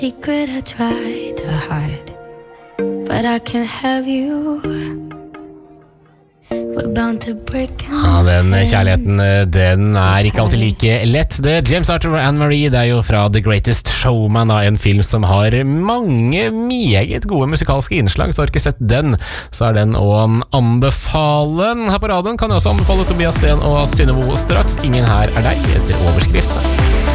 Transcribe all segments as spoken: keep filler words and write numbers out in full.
Secret I try to hide, but I can't have you. We're bound to break. Ja, den kjærligheten, den er ikke alltid like lett. Det er James Arthur og Anne-Marie, det er jo fra The Greatest Showman, da, en film som har mange meget gode musikalske innslag, så har du ikke sett den, så er den å anbefale. Her på radioen kan jeg også anbefale Tobias Sten og Synnøve straks. Ingen her er deg, etter overskriftene.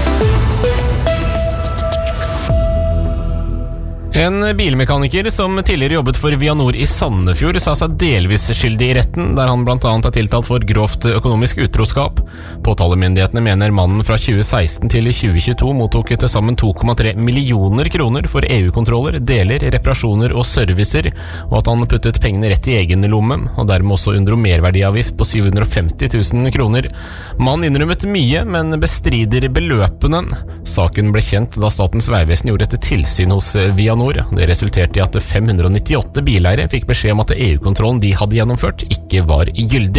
En bilmekaniker som tidligere jobbet for Vianor i Sandefjord sa seg delvis skyldig i retten, der han blant annet er tiltalt for grovt økonomisk utroskap. Påtalemyndighetene mener mannen fra tjue seksten til tjue tjueto mottok til sammen to komma tre millioner kroner for E U-kontroller, deler, reparasjoner og servicer, og at han puttet pengene rett i egen lomme, og dermed også unndro merverdiavgift på syv hundre og femti tusen kroner. Mannen innrømmet mye, men bestrider beløpene. Saken ble kjent da Statens vegvesen gjorde et tilsyn hos Vianor. Det resulterte i at fem hundre og nittiåtte bileiere fikk beskjed om at E U-kontrollen de hadde gjennomført ikke var gyldig.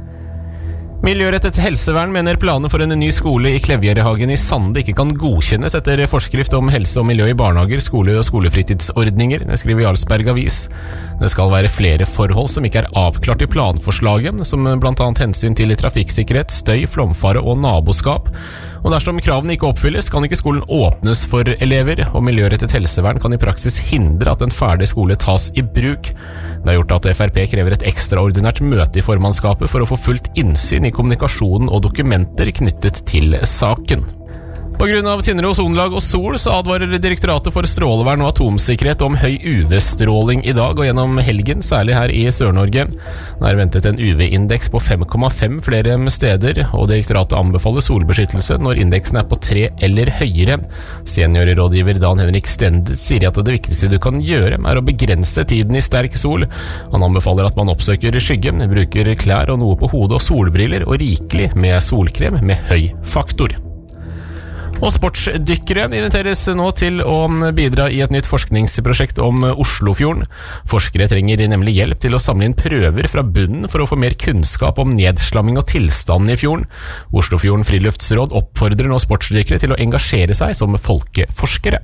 Miljørettet helsevern mener planer for en ny skole i Klevjerehagen i Sande ikke kan godkjennes etter forskrift om helse og miljø i barnehager, skole- og skolefritidsordninger, det skriver Jarlsberg Avis. Det skal være flere forhold som ikke er avklart i planforslaget, som blant annet hensyn til trafikksikkerhet, støy, flomfare og naboskap. Og dersom kravene ikke oppfylles, kan ikke skolen åpnes for elever, og miljørettet helsevern kan i praksis hindre at en ferdig skole tas i bruk. Det har gjort at F R P krever et ekstraordinært møte i formannskapet for å få fullt innsyn i kommunikasjonen og dokumenter knyttet til saken. På grunn av tynnere ozonlag og sol så advarer Direktoratet for strålevern og atomsikkerhet om høy U V-stråling i dag og gjennom helgen, særlig her i Sør-Norge. Det er ventet en U V-indeks på fem komma fem flere steder, og direktoratet anbefaler solbeskyttelse når indeksen er på tre eller høyere. Seniorrådgiver Dan Henrik Stendet sier at det viktigste du kan gjøre er å begrense tiden i sterk sol. Han anbefaler at man oppsøker skygge, bruker klær og noe på hodet og solbriller, og rikelig med solkrem med høy faktor. Og sportsdykkere inviteres nå til å bidra i et nytt forskningsprosjekt om Oslofjorden. Forskere trenger nemlig hjelp til å samle inn prøver fra bunnen for å få mer kunnskap om nedslamming og tilstanden i fjorden. Oslofjorden Friluftsråd oppfordrer nå sportsdykkere til å engasjere seg som folkeforskere.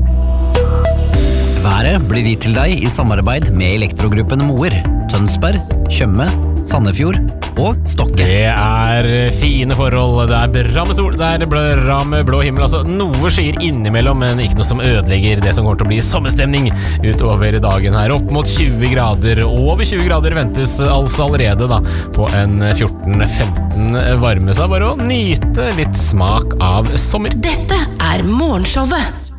Været blir gitt til deg i samarbeid med Elektrogruppen Moer, Tønsberg, Tjøme, Sandefjord og Stokke. Det er fine forhold, det er bra med sol, det er bra med blå himmel, altså noe skyer innimellom, men ikke noe som ødelegger det som kommer til å bli sommerstemning utover dagen her. Opp mot tjue grader, over tjue grader ventes altså allerede da, på en fjorten femten varme, så bare å nyte litt smak av sommer. Dette er Morgenshowet.